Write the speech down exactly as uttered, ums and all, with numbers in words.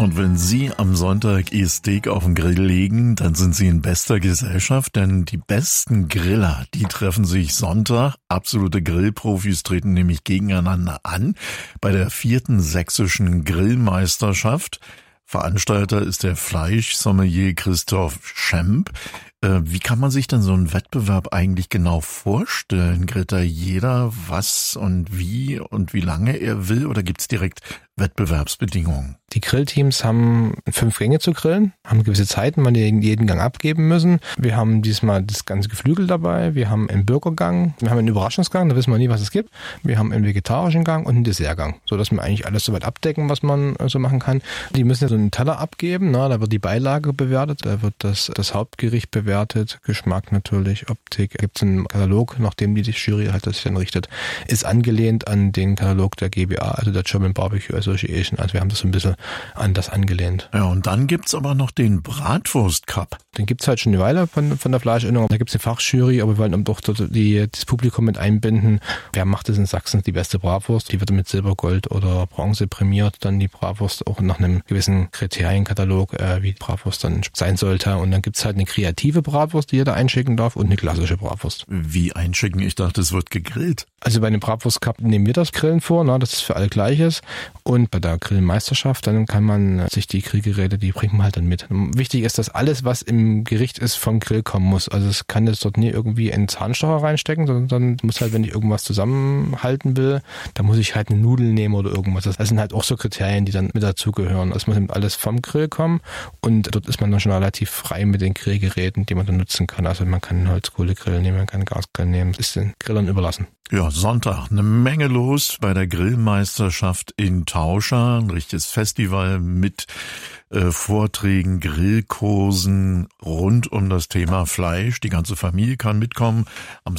Und wenn Sie am Sonntag Ihr Steak auf den Grill legen, dann sind Sie in bester Gesellschaft, denn die besten Griller, die treffen sich Sonntag. Absolute Grillprofis treten nämlich gegeneinander an bei der vierten sächsischen Grillmeisterschaft. Veranstalter ist der Fleischsommelier Christoph Schemp. Wie kann man sich denn so einen Wettbewerb eigentlich genau vorstellen? Grillt da jeder was und wie und wie lange er will, oder gibt's direkt Wettbewerbsbedingungen? Die Grillteams haben fünf Gänge zu grillen, haben gewisse Zeiten, wann die jeden Gang abgeben müssen. Wir haben diesmal das ganze Geflügel dabei, wir haben einen Burgergang, wir haben einen Überraschungsgang, da wissen wir nie, was es gibt. Wir haben einen vegetarischen Gang und einen Dessertgang, sodass wir eigentlich alles soweit abdecken, was man so machen kann. Die müssen ja so einen Teller abgeben, na, da wird die Beilage bewertet, da wird das, das Hauptgericht bewertet, Geschmack natürlich, Optik. Da gibt es einen Katalog, nach dem die Jury halt das sich dann richtet, ist angelehnt an den Katalog der G B A, also der German Barbecue Association. Also wir haben das so ein bisschen an das angelehnt. Ja, und dann gibt's aber noch den Bratwurst Cup. Den gibt's halt schon eine Weile von, von der Fleischernennung. Da gibt's eine Fachjury, aber wir wollen doch die, das Publikum mit einbinden. Wer macht es in Sachsen? Die beste Bratwurst. Die wird mit Silber, Gold oder Bronze prämiert. Dann die Bratwurst auch nach einem gewissen Kriterienkatalog, äh, wie die Bratwurst dann sein sollte. Und dann gibt's halt eine kreative Bratwurst, die jeder einschicken darf, und eine klassische Bratwurst. Wie einschicken? Ich dachte, es wird gegrillt. Also bei einem Bratwurst Cup nehmen wir das Grillen vor, ne? Das ist für alle Gleiches. Und bei der Grillmeisterschaft, dann kann man sich die Grillgeräte, die bringt man halt dann mit. Wichtig ist, dass alles, was im Gericht ist, vom Grill kommen muss. Also es kann jetzt dort nie irgendwie einen Zahnstocher reinstecken, sondern muss halt, wenn ich irgendwas zusammenhalten will, da muss ich halt eine Nudel nehmen oder irgendwas. Das sind halt auch so Kriterien, die dann mit dazugehören. Es muss eben alles vom Grill kommen, und dort ist man dann schon relativ frei mit den Grillgeräten, die man dann nutzen kann. Also man kann Holzkohlegrill nehmen, man kann Gasgrill nehmen. Das ist den Grillern überlassen. Ja, Sonntag eine Menge los bei der Grillmeisterschaft in Tauscha. Ein richtiges Festival mit äh, Vorträgen, Grillkursen rund um das Thema Fleisch. Die ganze Familie kann mitkommen. Am